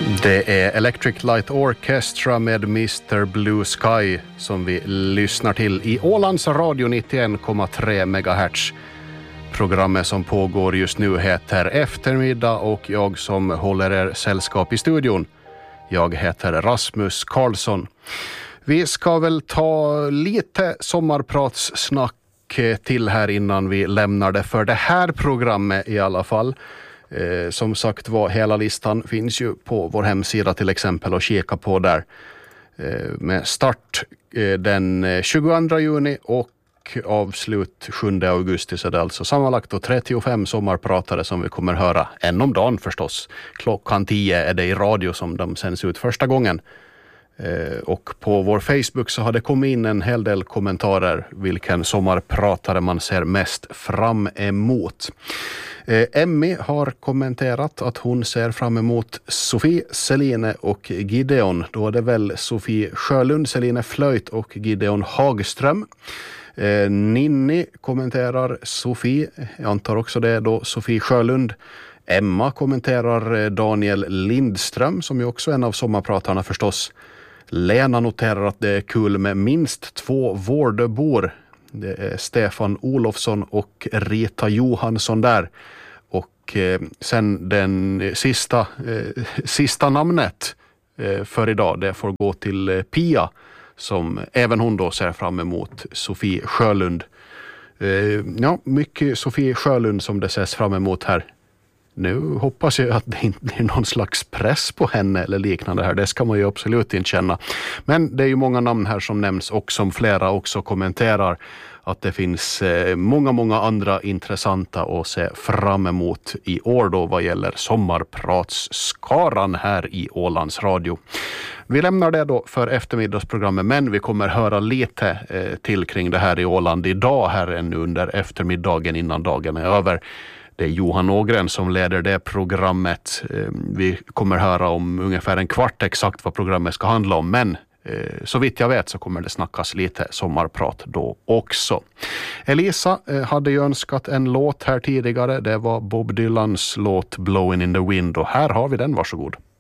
Det är Electric Light Orchestra med Mr. Blue Sky som vi lyssnar till i Ålands Radio 91,3 MHz. Programmet som pågår just nu heter Eftermiddag och jag som håller er sällskap i studion. Jag heter Rasmus Karlsson. Vi ska väl ta lite sommarpratssnack till här innan vi lämnar det för det här programmet i alla fall. Som sagt var, hela listan finns ju på vår hemsida till exempel och kika på där. Med start den 22 juni och avslut 7 augusti, så det är alltså sammanlagt då 35 sommarpratare som vi kommer höra en om dagen förstås. Klockan 10 är det i radio som de sänds ut första gången. Och på vår Facebook så har det kommit in en hel del kommentarer vilken sommarpratare man ser mest fram emot. Emmy har kommenterat att hon ser fram emot Sofie, Celine och Gideon. Då är det väl Sofie Sjölund, Celine Flöjt och Gideon Hagström. Ninni kommenterar Sofie, jag antar också det är då Sofie Sjölund. Emma kommenterar Daniel Lindström som ju också är en av sommarpratarna förstås. Lena noterar att det är kul med minst 2 vårdbor. Det är Stefan Olofsson och Rita Johansson där. Och sen den sista namnet för idag, det får gå till Pia som även hon då ser fram emot Sofie Sjölund. Ja, mycket Sofie Sjölund som det ses fram emot här. Nu hoppas jag att det inte blir någon slags press på henne eller liknande här. Det ska man ju absolut inte känna. Men det är ju många namn här som nämns och som flera också kommenterar att det finns många andra intressanta att se fram emot i år då vad gäller sommarpratsskaran här i Ålands Radio. Vi lämnar det då för eftermiddagsprogrammet, men vi kommer höra lite till kring det här i Åland idag här ännu under eftermiddagen innan dagen är över. Det är Johan Ågren som leder det programmet. Vi kommer höra om ungefär en kvart exakt vad programmet ska handla om, men så vitt jag vet så kommer det snackas lite sommarprat då också. Elisa hade ju önskat en låt här tidigare. Det var Bob Dylans låt Blowing in the Wind och här har vi den, varsågod.